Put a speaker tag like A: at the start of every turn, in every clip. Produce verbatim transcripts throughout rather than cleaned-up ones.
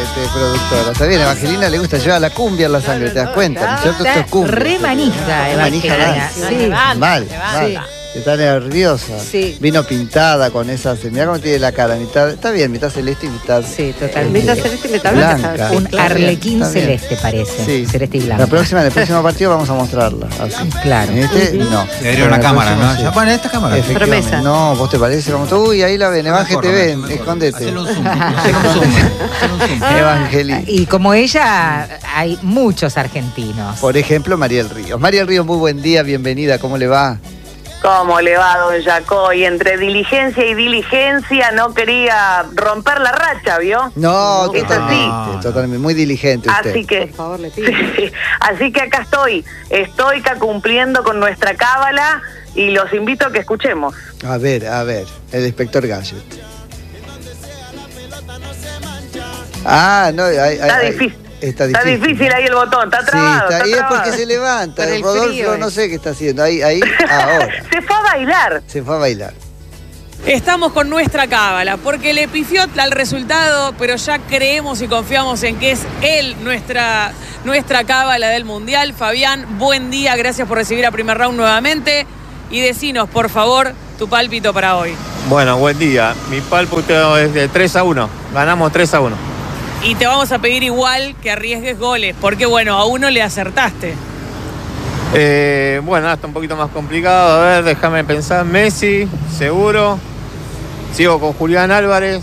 A: este, productora. Está bien, a Evangelina le gusta llevar la cumbia en la sangre, ¿te das cuenta? ¿No es cierto? Esto es cumbia.
B: Re manija, Evangelina.
A: Sí, mal, mal. Está nerviosa.
B: Sí.
A: Vino pintada con esas. Mirá cómo tiene la cara. Mitad, está bien, mitad celeste y mitad.
B: Sí, totalmente.
C: Mitad celeste y mitad
A: blanca.
C: blanca.
B: Un
A: Está
B: arlequín
A: bien,
B: celeste parece.
A: Sí.
B: Celeste y blanco.
A: La próxima, en el próximo partido vamos a mostrarla. Así.
B: Claro.
A: En este,
C: Uh-huh.
A: no.
D: Le daría una cámara,
A: próximo,
D: ¿no?
A: sí.
D: Ya ponen esta cámara.
A: Efectivamente.
C: Promesa.
A: No, ¿vos te parece? Vamos, uy, ahí la ven. Evangel te ven. Escóndete.
D: Hacele un zoom. Hacele un zoom. Hacele un zoom.
A: Evangelina.
B: Y como ella, hay muchos argentinos.
A: Por ejemplo, Mariel Ríos. Mariel Ríos, muy buen día, bienvenida. ¿Cómo le va?
E: ¿Cómo le va, don Jacoy? Entre diligencia y diligencia no quería romper la racha, ¿vio?
A: No,
E: Es
A: totalmente,
D: así.
A: totalmente, muy diligente usted.
E: Así que,
C: Por favor, le pido.
E: sí, así que acá estoy, estoy acá cumpliendo con nuestra cábala y los invito a que escuchemos.
A: A ver, a ver, el inspector Gadget. Ah, no, hay, hay,
E: Está
A: hay-
E: difícil.
A: Está
E: Está
A: difícil.
E: difícil ahí el botón, está
A: Sí,
E: trabado.
A: está,
E: está
A: y después
E: trabado.
A: que se levanta,
C: Por el
A: Rodolfo
C: frío,
A: no
C: eh.
A: sé qué está haciendo, ahí, ahí, ahora,
E: Se fue a bailar.
A: se fue a bailar.
F: Estamos con nuestra cábala, porque le pifió al resultado, pero ya creemos y confiamos en que es él nuestra, nuestra cábala del Mundial. Fabián, buen día, gracias por recibir a Primer Round nuevamente. Y decinos, por favor, tu pálpito para hoy.
G: Bueno, buen día. Mi pálpito es de tres a uno. Ganamos tres a uno.
F: Y te vamos a pedir igual que arriesgues goles, porque bueno, a uno le acertaste.
G: Eh, bueno, está un poquito más complicado. A ver, déjame pensar. Messi, seguro. Sigo con Julián Álvarez.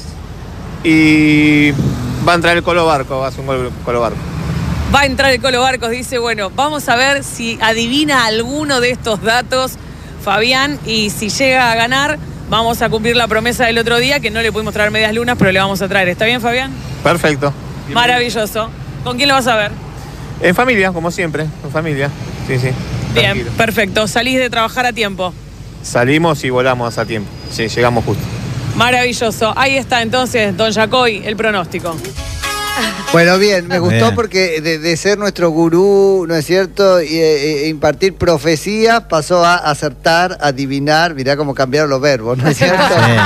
G: Y va a entrar el Colo Barco. Va a hacer un gol Colo Barco.
F: Va a entrar el Colo Barcos, dice, bueno, vamos a ver si adivina alguno de estos datos, Fabián, y si llega a ganar, vamos a cumplir la promesa del otro día, que no le pudimos traer medias lunas, pero le vamos a traer. ¿Está bien, Fabián?
G: Perfecto.
F: Maravilloso. ¿Con quién lo vas a ver?
G: En familia, como siempre. En familia. Sí, sí.
F: Bien,
G: Tranquilo.
F: perfecto. Salís de trabajar a tiempo.
G: Salimos y volamos a tiempo. Sí, llegamos justo.
F: Maravilloso. Ahí está entonces, don Jacoy, el pronóstico.
A: Bueno, bien, me gustó
D: Bien.
A: porque de, de ser nuestro gurú, ¿no es cierto? Y e, e impartir profecías, pasó a acertar, adivinar, mirá cómo cambiaron los verbos, ¿no es cierto?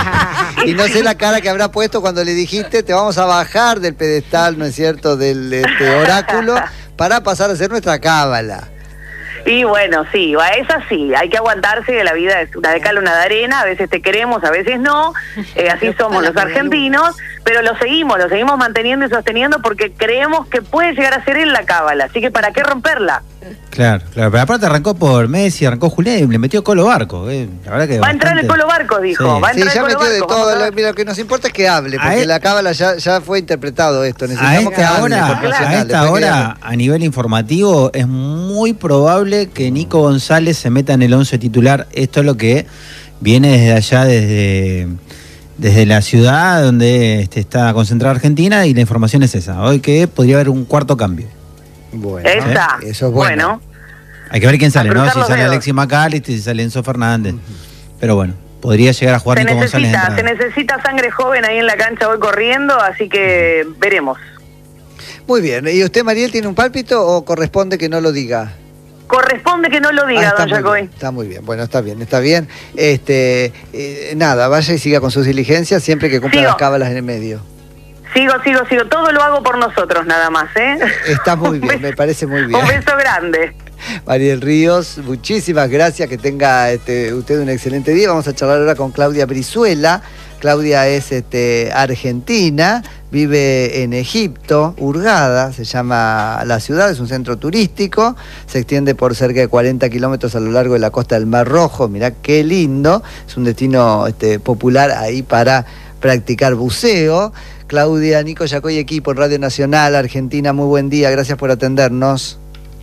A: Y no sé la cara que habrá puesto cuando le dijiste, te vamos a bajar del pedestal, ¿no es cierto?, del este, oráculo, para pasar a ser nuestra cábala.
E: Y bueno, sí, va, es así, hay que aguantarse, de la vida es una de cal, una de arena, a veces te queremos, a veces no, eh, así somos los argentinos, pero lo seguimos, lo seguimos manteniendo y sosteniendo porque creemos que puede llegar a ser él la cábala, así que ¿para qué romperla?
D: Claro, claro. Pero aparte arrancó por Messi, arrancó Julián y le metió Colo Barco. Eh. La verdad que
E: Va a entrar el
D: bastante-
E: Colo Barcos, dijo,
D: Sí.
E: va a
A: Sí,
E: entrar
A: ya
E: el Colo
A: metió de
E: Barcos, vamos a
A: todo,
E: ver.
A: lo, mira, lo que nos importa es que hable,
D: A
A: porque
D: e-
A: la cábala ya, ya fue interpretado esto,
D: A
A: necesitamos que
D: esta
A: hable
D: hora,
A: por
D: a
A: Nacional,
D: esta
A: después que
D: hora,
A: hable.
D: a nivel informativo, es muy probable que Nico González se meta en el once titular. Esto es lo que viene desde allá, desde, desde la ciudad donde este, está concentrada Argentina, y la información es esa. Hoy que podría haber un cuarto cambio.
A: Bueno,
E: Esa,
A: eso es bueno.
E: bueno.
D: Hay que ver quién sale,
E: A
D: ¿no?
E: cruzar
D: Si
E: los
D: sale
E: dedos.
D: Alexis McAllister, si sale Enzo Fernández. Pero bueno, podría llegar a jugar
E: Se
D: Nico González. de
E: necesita, se
D: entrada.
E: necesita sangre joven ahí en la cancha hoy corriendo, así que veremos.
A: Muy bien, ¿y usted, Mariel, tiene un pálpito o corresponde que no lo diga?
E: Corresponde que no lo diga,
A: Ah, está
E: don
A: muy
E: Jacoy.
A: bien, está muy bien, bueno, está bien, está bien. Este, eh, nada, vaya y siga con sus diligencias siempre que cumpla
E: Sigo.
A: las cábalas en el medio.
E: Sigo, sigo, sigo. Todo lo hago por nosotros nada más, ¿eh?
A: Está muy
E: Un
A: bien,
E: beso-
A: me parece muy bien.
E: Un beso grande.
A: Mariel Ríos, muchísimas gracias, que tenga este, usted un excelente día. Vamos a charlar ahora con Claudia Brizuela. Claudia es este, argentina, vive en Egipto, Hurghada, se llama la ciudad, es un centro turístico, se extiende por cerca de cuarenta kilómetros a lo largo de la costa del Mar Rojo. Mirá qué lindo, es un destino este, popular ahí para practicar buceo. Claudia, Nico Jacoy, equipo en Radio Nacional Argentina, muy buen día, gracias por atendernos.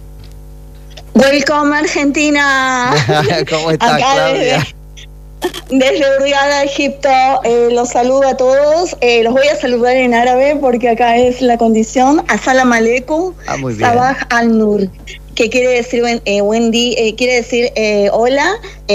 H: Welcome Argentina.
A: ¿Cómo estás,
H: Acá
A: Claudia?
H: Desde, desde Hurghada, Egipto, eh, los saludo a todos. Eh, los voy a saludar en árabe porque acá es la condición. Assalam alaikum.
A: Ah, muy bien.
H: Sabah al-Nur, que quiere decir buen, eh, buen día, eh, quiere decir eh, hola.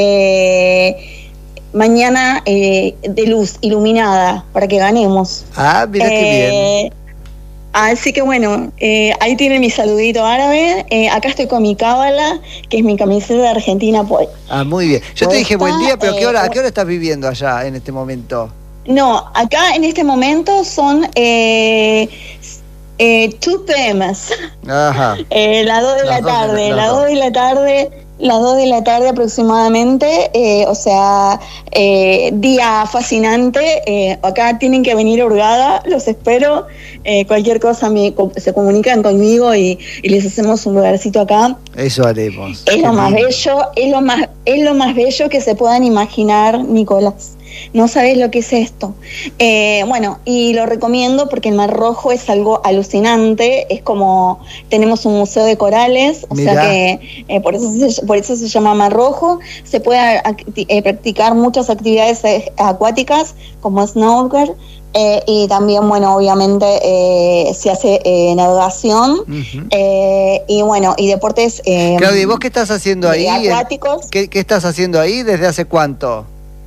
H: Eh, mañana eh, de luz iluminada para que ganemos.
A: Ah, mira qué bien.
H: Eh, Así que bueno, eh, ahí tiene mi saludito árabe. Eh, acá estoy con mi cábala, que es mi camiseta de Argentina. Pues.
A: Ah, muy bien. Yo te dije
H: Está,
A: buen día, pero ¿qué
H: eh,
A: hora, ¿a qué hora estás viviendo allá en este momento?
H: No, acá en este momento son eh, Eh, two p m
A: Ajá.
H: Eh, las dos de
A: Las
H: la
A: dos de la-
H: tarde,
A: las
H: las
A: dos.
H: dos de la tarde, las dos de la tarde aproximadamente, eh, o sea, eh, día fascinante, eh, acá tienen que venir a Hurgada, los espero, eh, cualquier cosa me, se comunican conmigo y, y les hacemos un lugarcito acá.
A: Eso haremos.
H: Es
A: Qué
H: lo más
A: lindo.
H: bello, es lo más, es lo más bello que se puedan imaginar, Nicolás. No sabes lo que es esto. Eh, bueno, y lo recomiendo porque el Mar Rojo es algo alucinante. Es como, tenemos un museo de corales, o
A: Mirá.
H: sea que eh, por, eso se, por eso se llama Mar Rojo. Se puede acti- eh, practicar muchas actividades eh, acuáticas como snorkel. Eh, y también, bueno, obviamente eh, se hace eh, navegación.
A: Ujú.
H: eh, y bueno, y deportes eh,
A: Claudia, ¿y vos qué estás haciendo ahí?
H: eh, acuáticos.
A: ¿Qué, qué estás haciendo ahí? ¿Desde hace cuánto?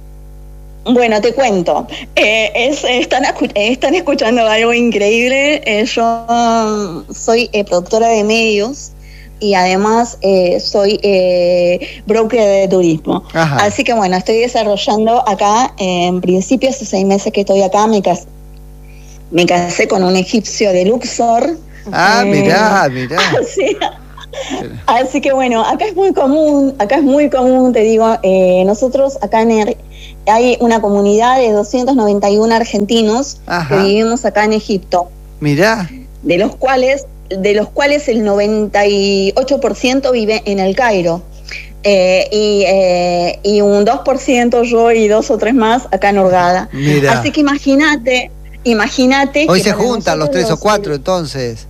H: Bueno, te cuento. Eh, es, están, escu- eh, están escuchando algo increíble. Eh, yo um, soy eh, productora de medios y además eh, soy eh, broker de turismo.
A: Ajá.
H: Así que bueno, estoy desarrollando acá, eh, en principio hace seis meses que estoy acá, me casé, me casé con un egipcio de Luxor.
A: Ah,
H: Eh,
A: mirá, mirá.
H: Así, así que bueno, acá es muy común, acá es muy común, te digo, eh, nosotros acá en el, hay una comunidad de doscientos noventa y uno argentinos
A: Ajá.
H: que vivimos acá en Egipto,
A: Mirá.
H: de los cuales, de los cuales el noventa y ocho por ciento vive en el Cairo. Eh, y, eh, y un dos por ciento yo y dos o tres más acá en Hurgada.
A: Mirá.
H: Así que imagínate, imagínate.
A: Hoy
H: que
A: se
H: para
A: juntan los
H: nosotros
A: tres o cuatro, entonces.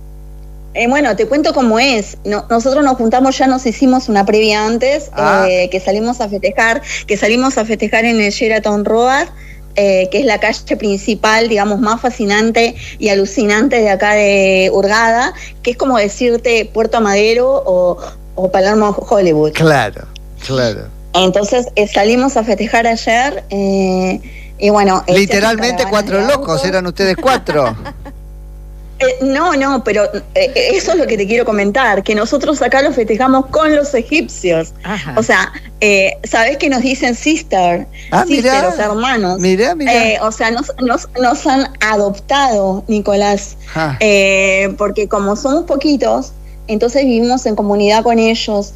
H: Eh, bueno, te cuento cómo es. No, nosotros nos juntamos, ya nos hicimos una previa antes,
A: Ah.
H: eh, que salimos a festejar, que salimos a festejar en el Sheraton Road, eh, que es la calle principal, digamos, más fascinante y alucinante de acá de Hurgada, que es como decirte Puerto Madero o, o Palermo Hollywood.
A: Claro, claro.
H: Entonces eh, salimos a festejar ayer eh, y bueno... eh,
A: Literalmente
H: se hacen
A: cuatro
H: caravanas de
A: locos,
H: autos.
A: eran ustedes cuatro.
H: Eh, no, no, pero eh, eso es lo que te quiero comentar, que nosotros acá lo festejamos con los egipcios.
B: Ajá.
H: O sea, eh, ¿sabés que nos dicen sister?
A: Ah,
H: sister,
A: mirá.
H: o sea, hermanos.
A: Mirá, mirá.
H: Eh, o sea, nos, nos, nos han adoptado, Nicolás,
A: Ah.
H: eh, porque como somos poquitos, entonces vivimos en comunidad con ellos.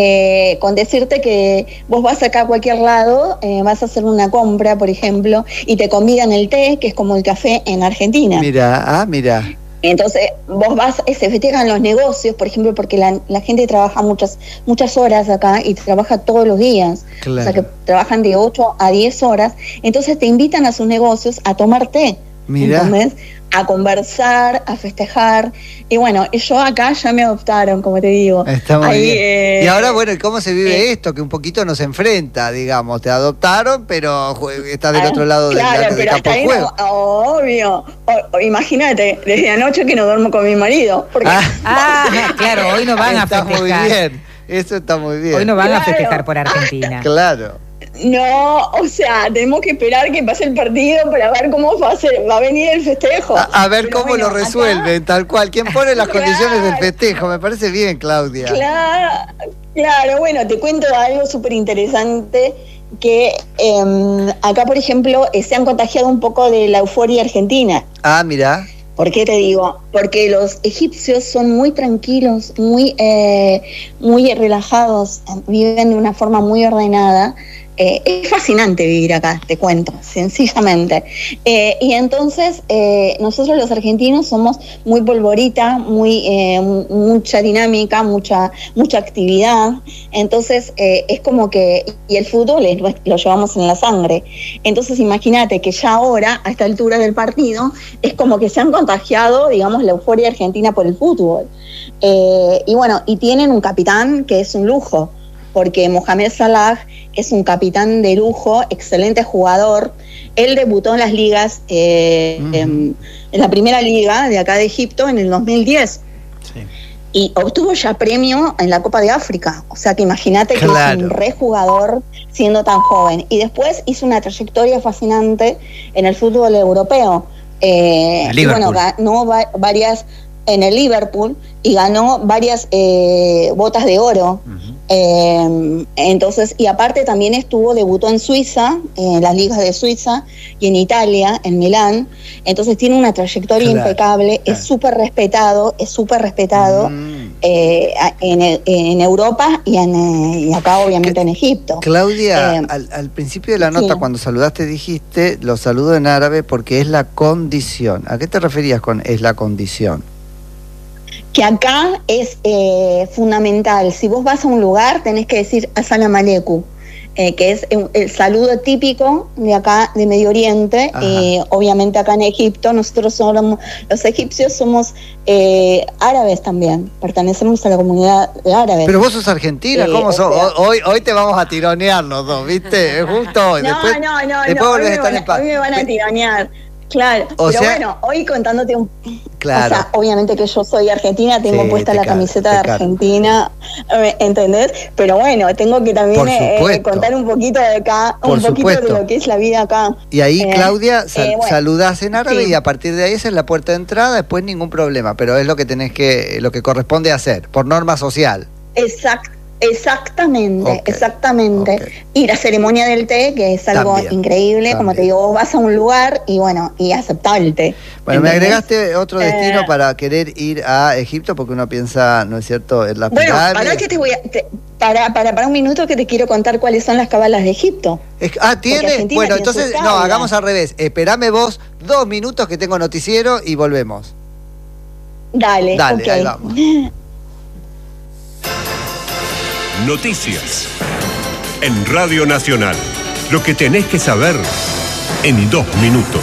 H: Eh, con decirte que vos vas acá a cualquier lado, eh, vas a hacer una compra, por ejemplo, y te convidan el té, que es como el café en Argentina.
A: Mirá, ah, mirá.
H: Entonces, vos vas, eh, se festejan los negocios, por ejemplo, porque la, la gente trabaja muchas muchas horas acá y trabaja todos los días.
A: Claro.
H: O sea, que trabajan de ocho a diez horas. Entonces, te invitan a sus negocios a tomar té.
A: Mirá.
H: ¿Entendés? A conversar, a festejar. Y bueno, yo acá ya me adoptaron, como te digo.
A: Está muy
H: Ahí,
A: bien.
H: eh,
A: Y ahora, bueno, ¿y cómo se vive
H: eh,
A: esto? Que un poquito nos enfrenta, digamos. Te adoptaron, pero jue- estás del
H: ah,
A: otro lado del
H: claro,
A: del
H: pero
A: campo
H: hasta
A: de
H: ahí
A: juego.
H: no- obvio. O- o imagínate, desde anoche que no duermo con mi marido. Porque
A: Ah,
B: Ah, claro, hoy no van a
A: está muy
B: festejar.
A: bien. Eso está muy bien.
B: Hoy no van a
H: Claro.
B: festejar por Argentina.
A: Claro.
H: no, o sea, tenemos que esperar que pase el partido para ver cómo va a, ser, va a venir el festejo.
A: A, a ver
H: Pero
A: cómo
H: bueno,
A: lo resuelven, tal cual. ¿Quién pone las
H: Claro.
A: condiciones del festejo? Me parece bien, Claudia.
H: acá- claro, claro, bueno, te cuento algo súper interesante que eh, acá, por ejemplo, eh, se han contagiado un poco de la euforia argentina.
A: Ah, mirá.
H: ¿Por qué te digo? Porque los egipcios son muy tranquilos, muy, eh, muy relajados, viven de una forma muy ordenada. Eh, es fascinante vivir acá, te cuento, sencillamente. Eh, y entonces eh, nosotros los argentinos somos muy polvorita, muy eh, mucha dinámica, mucha mucha actividad. Entonces eh, es como que, y el fútbol es, lo llevamos en la sangre. Entonces imagínate que ya ahora, a esta altura del partido, es como que se han contagiado, digamos, la euforia argentina por el fútbol. Eh, y bueno, y tienen un capitán que es un lujo, porque Mohamed Salah es un capitán de lujo, excelente jugador. Él debutó en las ligas, eh,
A: Mm.
H: en, en la primera liga de acá de Egipto en el dos mil diez.
D: Sí.
H: Y obtuvo ya premio en la Copa de África. O sea que imagínate que
A: Claro.
H: es un re jugador siendo tan joven. Y después hizo una trayectoria fascinante en el fútbol europeo. Eh, y bueno,
D: Liverpool.
H: ganó va- varias en el Liverpool y ganó varias eh, botas de oro.
D: Ujú.
H: Eh, entonces, y aparte también estuvo, debutó en Suiza, en las ligas de Suiza y en Italia, en Milán. Entonces tiene una trayectoria
A: Claro,
H: impecable,
A: claro.
H: es súper respetado, es súper respetado
A: Mm.
H: eh, en, en Europa y, en, eh, y acá obviamente en Egipto.
A: Claudia,
H: Eh,
A: al, al principio de la nota,
H: sí.
A: cuando saludaste, dijiste, lo saludo en árabe porque es la condición. ¿A qué te referías con es la condición?
H: Que acá es eh, fundamental. Si vos vas a un lugar, tenés que decir Assalamu alaikum, eh, que es el, el saludo típico de acá, de Medio Oriente. Eh, obviamente acá en Egipto, nosotros somos, los egipcios somos eh, árabes también, pertenecemos a la comunidad de árabes.
A: Pero vos sos argentina,
H: Eh,
A: ¿cómo
H: o
A: sos?
H: sea-
A: Hoy, hoy te vamos a tironear los dos, ¿viste? Justo hoy.
H: No,
A: después,
H: no, no,
A: después
H: no, hoy
A: volvés a
H: me,
A: estar
H: van
A: en
H: a,
A: paz.
H: hoy me van a tironear. Claro,
A: O
H: pero
A: sea-
H: bueno, hoy contándote un...
A: Claro.
H: O sea, obviamente que yo soy argentina, tengo
A: Sí,
H: puesta
A: te
H: la
A: cabe,
H: camiseta
A: te
H: de
A: cabe.
H: Argentina, eh, ¿entendés? Pero bueno, tengo que también
A: Por
H: eh,
A: supuesto.
H: contar un poquito de acá,
A: Por
H: un poquito
A: supuesto.
H: de lo que es la vida acá.
A: Y ahí,
H: Eh,
A: Claudia, sal-
H: eh, bueno,
A: saludás en árabe
H: sí.
A: y a partir de ahí esa es la puerta de entrada, después ningún problema, pero es lo que tenés que, lo que corresponde hacer, por norma social.
H: Exact, exactamente,
A: Ok,
H: exactamente.
A: ok.
H: Y la ceremonia del té, que es algo
A: También,
H: increíble, como te
A: también.
H: digo, vos vas a un lugar y bueno, y aceptar el té.
A: Bueno, me
H: ¿entendés?
A: agregaste otro destino
H: Eh,
A: para querer ir a Egipto, porque uno piensa, ¿no es cierto?, en las
H: Bueno,
A: pirámides.
H: para que te voy a, te- para, para, para un minuto que te quiero contar cuáles son las cabalas de Egipto.
A: Es- ah, ¿tiene?
H: Argentina
A: Bueno,
H: tiene
A: entonces,
H: sus
A: no,
H: tablas.
A: hagamos al revés. Esperame vos dos minutos que tengo noticiero y volvemos.
H: Dale,
A: Dale,
H: ok.
A: ahí vamos.
C: Noticias. En Radio Nacional. Lo que tenés que saber en dos minutos.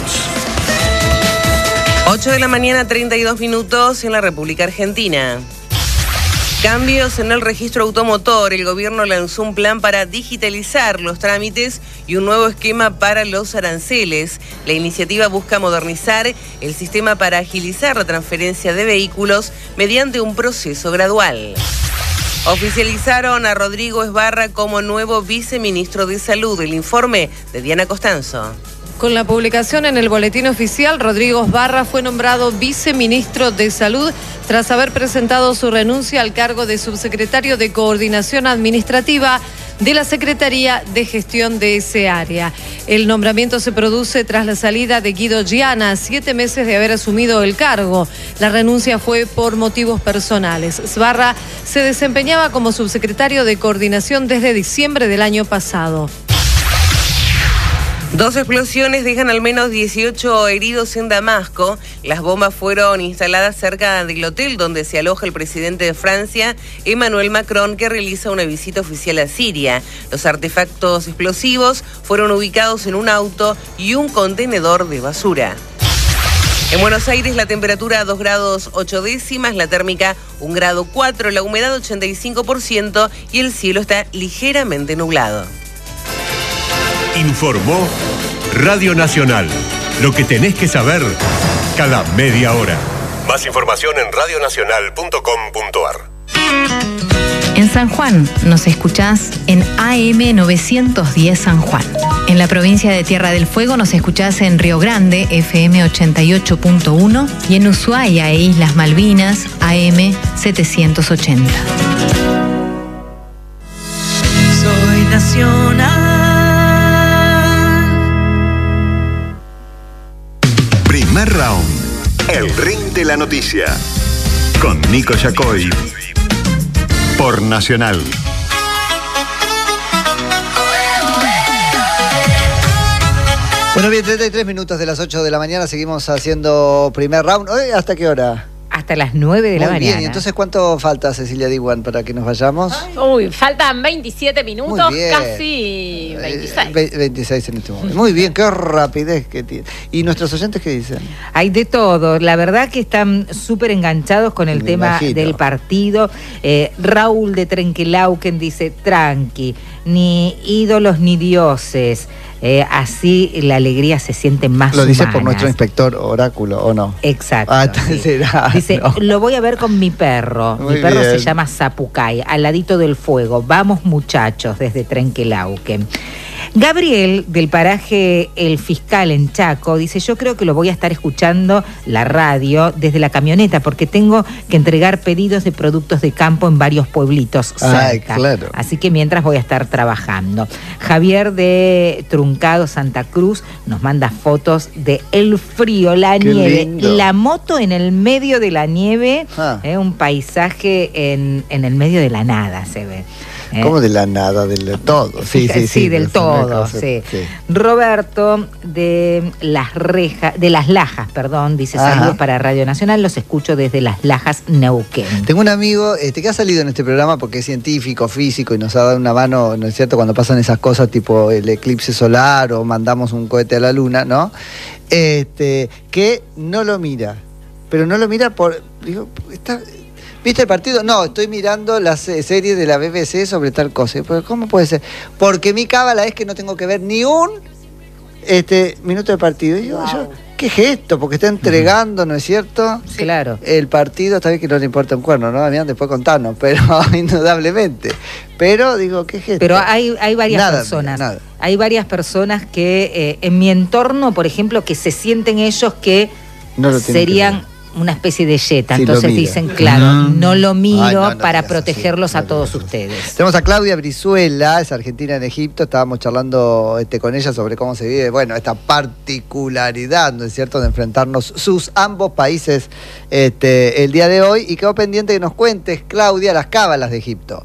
I: ocho de la mañana, treinta y dos minutos en la República Argentina. Cambios en el registro automotor. El gobierno lanzó un plan para digitalizar los trámites y un nuevo esquema para los aranceles. La iniciativa busca modernizar el sistema para agilizar la transferencia de vehículos mediante un proceso gradual. Oficializaron a Rodrigo Esbarra como nuevo viceministro de Salud. El informe de Diana Costanzo.
J: Con la publicación en el boletín oficial, Rodrigo Esbarra fue nombrado viceministro de Salud tras haber presentado su renuncia al cargo de subsecretario de Coordinación Administrativa de la Secretaría de Gestión de ese área. El nombramiento se produce tras la salida de Guido Giana, a siete meses de haber asumido el cargo. La renuncia fue por motivos personales. Esbarra se desempeñaba como subsecretario de Coordinación desde diciembre del año pasado.
I: Dos explosiones dejan al menos dieciocho heridos en Damasco. Las bombas fueron instaladas cerca del hotel donde se aloja el presidente de Francia, Emmanuel Macron, que realiza una visita oficial a Siria. Los artefactos explosivos fueron ubicados en un auto y un contenedor de basura. En Buenos Aires la temperatura dos grados ocho décimas, la térmica un grado cuatro, la humedad ochenta y cinco por ciento y el cielo está ligeramente nublado.
C: Informó Radio Nacional. Lo que tenés que saber cada media hora. Más información en radio nacional punto com punto a r.
K: En San Juan nos escuchás en A M novecientos diez San Juan. En la provincia de Tierra del Fuego nos escuchás en Río Grande, F M ochenta y ocho punto uno, y en Ushuaia e Islas Malvinas, A M setecientos ochenta.
L: Soy nacional.
M: Primer round. El ring de la noticia. Con Nico Yacoy. Por Nacional.
A: Bueno, bien, treinta y tres minutos de las ocho de la mañana, seguimos haciendo primer round. Hoy, ¿hasta qué hora?
B: Hasta las nueve de la
A: Muy
B: mañana.
A: bien, y entonces, ¿cuánto falta, Cecilia Diwan, para que nos vayamos?
N: Uy, faltan veintisiete minutos,
A: Muy bien.
N: casi veintiséis.
A: Eh, ve- veintiséis en este momento. Muy bien, qué rapidez que tiene. ¿Y nuestros oyentes qué dicen?
B: Hay de todo. La verdad que están súper enganchados con el
A: Me
B: tema
A: imagino.
B: del partido. Eh, Raúl de Trenquelauquen dice, tranqui, ni ídolos ni dioses. Eh, así la alegría se siente más
A: Lo dice
B: humanas.
A: por nuestro inspector Oráculo, ¿o no?
B: Exacto.
A: Ah,
B: sí.
A: será.
B: Dice,
A: No.
B: lo voy a ver con mi perro.
A: Muy
B: mi perro
A: bien.
B: se llama Zapucay, al ladito del fuego. Vamos muchachos, desde Trenquelauquen. Gabriel, del paraje El Fiscal en Chaco, dice, yo creo que lo voy a estar escuchando la radio desde la camioneta porque tengo que entregar pedidos de productos de campo en varios pueblitos cerca.
A: Ay, claro.
B: Así que mientras voy a estar trabajando. Javier de Truncado, Santa Cruz, nos manda fotos de el frío, la
A: Qué
B: nieve,
A: lindo.
B: la moto en el medio de la nieve,
A: Ah.
B: eh, un paisaje en, en el medio de la nada se ve. Eh,
A: ¿Cómo de la nada? Del todo. Sí, sí, sí.
B: Sí, del
A: es una
B: todo,
A: cosa-
B: sí. Roberto de las rejas, de las Lajas, perdón, dice
A: Ajá.
B: saludos para Radio Nacional, los escucho desde las Lajas, Neuquén.
A: Tengo un amigo este, que ha salido en este programa porque es científico, físico y nos ha dado una mano, ¿no es cierto?, cuando pasan esas cosas tipo el eclipse solar o mandamos un cohete a la luna, ¿no? Este, que no lo mira, pero no lo mira por... Digo, está... ¿Viste el partido? No, estoy mirando la se- serie de la B B C sobre tal cosa. Pero ¿cómo puede ser? Porque mi cábala es que no tengo que ver ni un este, minuto de partido. Y yo, yo, ¿qué gesto? Porque está entregando, ¿no es cierto?
B: Claro.
A: El partido, está bien que no le importa un cuerno, ¿no? Damián, después contanos, pero indudablemente. Pero digo, ¿qué gesto?
B: Pero hay, hay varias
A: Nada,
B: personas.
A: nada.
B: Hay varias personas que eh, en mi entorno, por ejemplo, que se sienten ellos que
A: No lo tienen que
B: serían una especie de yeta.
A: Sí, lo
B: Entonces
A: miro.
B: dicen, claro,
A: Mm.
B: no lo miro
A: Ay, no, no
B: para
A: digas así,
B: protegerlos a todos ustedes.
A: Tenemos a Claudia Brizuela, es argentina en Egipto, estábamos charlando este, con ella sobre cómo se vive, bueno, esta particularidad, ¿no es cierto?, de enfrentarnos sus ambos países este, el día de hoy, y quedó pendiente que nos cuentes, Claudia, las cábalas de Egipto.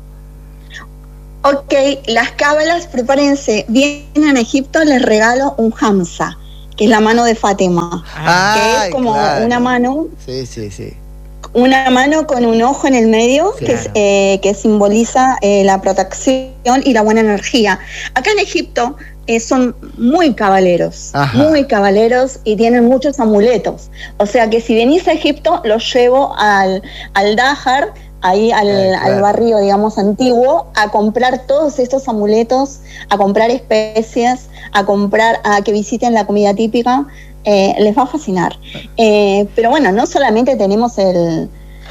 H: Ok, las cábalas, prepárense. Vienen a Egipto, les regalo un hamsa, que es la mano de Fátima.
A: Ah,
H: que es como
A: claro.
H: una mano,
A: Sí, sí, sí.
H: una mano con un ojo en el medio, que, es,
A: Claro.
H: eh, que simboliza eh, la protección y la buena energía. Acá en Egipto eh, son muy cabaleros,
A: Ajá.
H: muy cabaleros y tienen muchos amuletos. O sea que si venís a Egipto, los llevo al, al Dahar, ahí al,
A: Eh, claro.
H: al barrio, digamos, antiguo, a comprar todos estos amuletos, a comprar especies, a comprar, a que visiten la comida típica. Eh, les va a fascinar. Eh, pero bueno, no solamente tenemos el,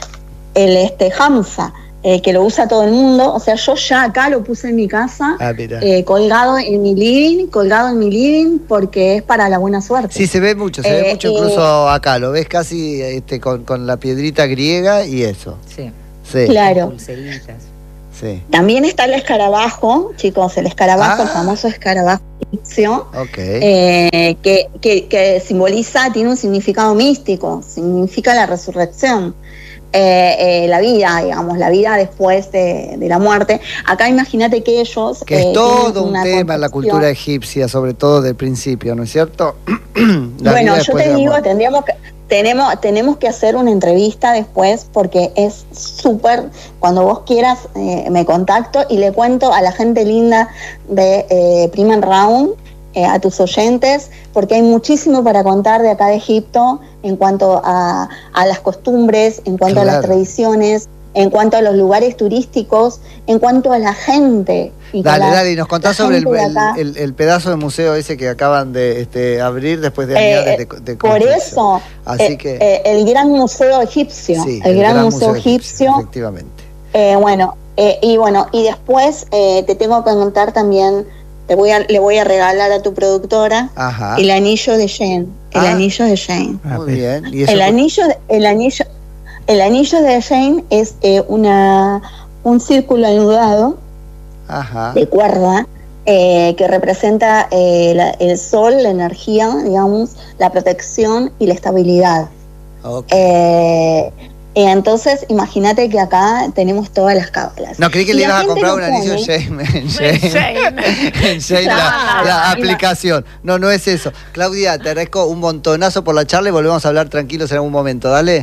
H: el este Hamsa, eh, que lo usa todo el mundo, o sea, yo ya acá lo puse en mi casa,
A: Ah, mira.
H: eh, colgado en mi living, colgado en mi living, porque es para la buena suerte.
A: Sí, se ve mucho, se ve
H: Eh,
A: mucho
H: eh,
A: incluso acá, lo ves casi este, con, con la piedrita griega y eso.
B: Sí.
A: Sí.
H: Claro.
B: Pulseritas.
A: Sí.
H: También está el escarabajo, chicos, el escarabajo,
A: Ah.
H: el famoso escarabajo egipcio,
A: Ok.
H: eh, que, que, que simboliza, tiene un significado místico, significa la resurrección, eh, eh, la vida, digamos, la vida después de, de la muerte. Acá imagínate que ellos...
A: Que es
H: eh,
A: todo
H: tienen
A: un
H: una
A: tema en la
H: concepción-
A: cultura egipcia, sobre todo del principio, ¿no es cierto? La
H: Bueno,
A: vida
H: yo
A: después de
H: te
A: la
H: digo,
A: muerte.
H: tendríamos que, tenemos, tenemos que hacer una entrevista después porque es súper, cuando vos quieras eh, me contacto y le cuento a la gente linda de eh, Prima Round, eh, a tus oyentes, porque hay muchísimo para contar de acá de Egipto en cuanto a, a las costumbres, en cuanto a las
A: Claro.
H: tradiciones, en cuanto a los lugares turísticos, en cuanto a la gente. Y
A: Dale,
H: con la-
A: dale, y nos contás
H: la
A: sobre el,
H: gente de
A: el-
H: acá.
A: el- el pedazo de museo ese que acaban de este, abrir después de
H: Eh,
A: años de, de
H: Por
A: construcción.
H: eso,
A: Así
H: eh,
A: que,
H: eh, el Gran Museo Egipcio,
A: sí,
H: el, Gran, Museo, Egipcio,
A: efectivamente.
H: eh, bueno, eh, y bueno, y después eh, te tengo que contar también, te voy a, le voy a regalar a tu productora
A: Ajá.
H: el anillo de Jane, el
A: Ah.
H: anillo de Jane.
A: Muy bien. ¿Y eso
H: El
A: co-
H: anillo, el anillo, el anillo de Jane es eh, una un círculo anudado
A: Ajá.
H: de cuerda eh, que representa eh, la- el sol, la energía, digamos, la protección y la estabilidad.
A: Ok.
H: Eh, eh, entonces, imagínate que acá tenemos todas las cábalas.
A: No, creí que
H: Y
A: le
H: la
A: ibas a
H: gente
A: comprar
H: lo
A: un anillo en
H: pone-
A: Shane. En Shane, en Shane, la,
H: Claro,
A: la
H: ahí va.
A: aplicación. No, no es eso. Claudia, te agradezco un montonazo por la charla y volvemos a hablar tranquilos en algún momento. Dale.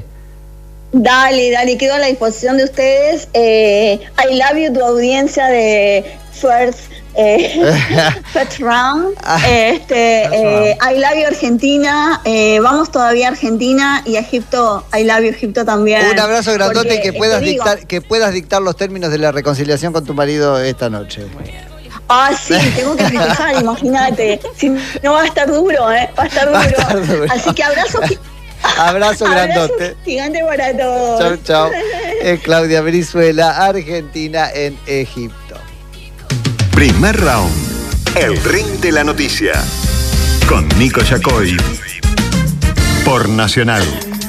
H: Dale, dale, quedo a la disposición de ustedes. Eh, I love you, tu audiencia de First, eh, first Round. Este, eh, I love you, Argentina. Eh, vamos todavía a Argentina y a Egipto. I love you, Egipto también.
A: Un abrazo grandote y
H: Porque,
A: que puedas
H: te digo,
A: dictar, que puedas dictar los términos de la reconciliación con tu marido esta noche.
H: Ah, sí, tengo que festejar, imagínate. Si no va a estar duro, ¿eh? Va a estar
A: Va a
H: duro.
A: estar duro.
H: Así que abrazo, gi-
A: Abrazo
H: abrazo
A: grandote.
H: gigante para todos.
A: Chau, chau. Es Claudia Brizuela, Argentina en Egipto.
M: Primer round. El Ring de la Noticia. Con Nico Yacoy. Por Nacional.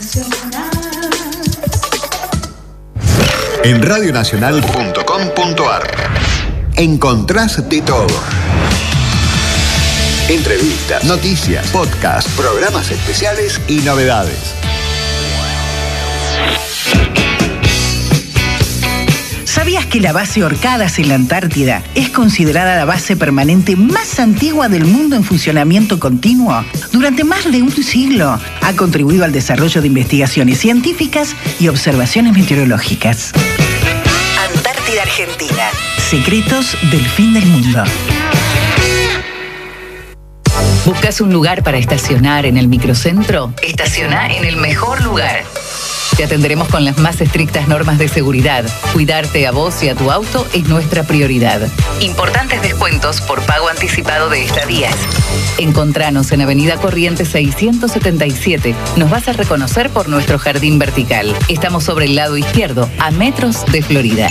M: En radionacional punto com punto ar encontrás de todo. Entrevistas, noticias, podcasts, programas especiales y novedades.
O: ¿Sabías que la base Orcadas en la Antártida es considerada la base permanente más antigua del mundo en funcionamiento continuo? Durante más de un siglo ha contribuido al desarrollo de investigaciones científicas y observaciones meteorológicas. Antártida Argentina. Secretos del fin del mundo.
P: ¿Buscas un lugar para estacionar en el microcentro? Estaciona en el mejor lugar. Te atenderemos con las más estrictas normas de seguridad. Cuidarte a vos y a tu auto es nuestra prioridad. Importantes descuentos por pago anticipado de estadías. Encontranos en Avenida Corrientes seiscientos setenta y siete. Nos vas a reconocer por nuestro jardín vertical. Estamos sobre el lado izquierdo, a metros de Florida.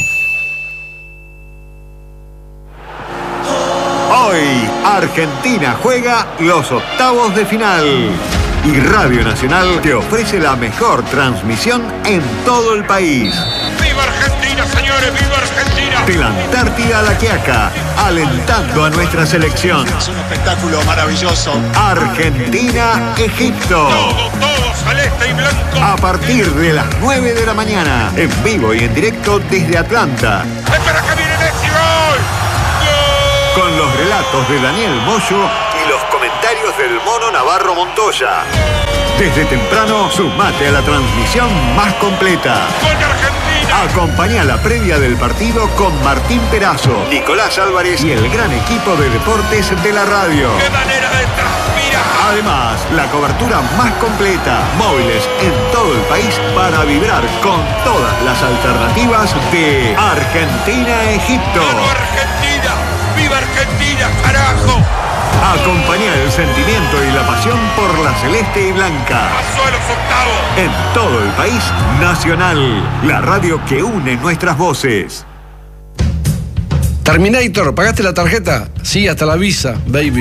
M: Hoy, Argentina juega los octavos de final. Y Radio Nacional te ofrece la mejor transmisión en todo el país.
Q: ¡Viva Argentina, señores! ¡Viva Argentina!
M: De la Antártida a la Quiaca, alentando a nuestra selección.
Q: Es un espectáculo maravilloso.
M: Argentina-Egipto.
Q: Todo, todo, celeste y blanco.
M: A partir de las nueve de la mañana, en vivo y en directo desde Atlanta.
Q: ¡Espera que viene Messi! ¡Gol! ¡Gol!
M: Con los relatos de Daniel Moyo y los comentarios del Mono Navarro Montoya. Desde temprano, sumate a la transmisión más completa.
Q: ¡Gol de Argentina!
M: Acompañá la previa del partido con Martín Perazo, Nicolás Álvarez y el gran equipo de deportes de la radio.
Q: ¡Qué manera de transpirar!
M: Además, la cobertura más completa, móviles en todo el país para vibrar con todas las alternativas de Argentina-Egipto.
Q: ¡Viva Argentina! ¡Viva Argentina, carajo!
M: Acompañá el sentimiento y la pasión por la celeste y blanca.
Q: ¡Pasó a los octavos!
M: En todo el país, Nacional, la radio que une nuestras voces.
R: Terminator, ¿pagaste la tarjeta? Sí, hasta la Visa, baby.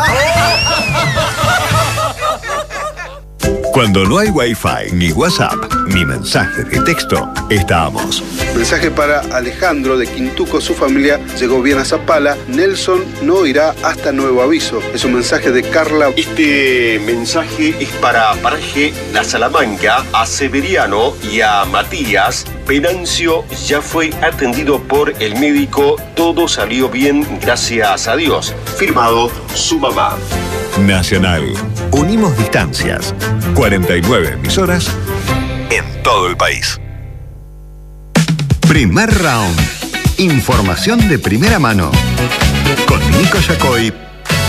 M: Cuando no hay Wi-Fi, ni WhatsApp, ni mensaje de texto, estamos.
S: Mensaje para Alejandro de Quintuco, su familia llegó bien a Zapala. Nelson no irá hasta nuevo aviso. Es un mensaje de Carla.
T: Este mensaje es para Paraje La Salamanca, a Severiano y a Matías. Venancio ya fue atendido por el médico. Todo salió bien, gracias a Dios. Firmado su mamá.
M: Nacional. Unimos distancias. cuarenta y nueve emisoras en todo el país. Primer round. Información de primera mano. Con Nico Yacoy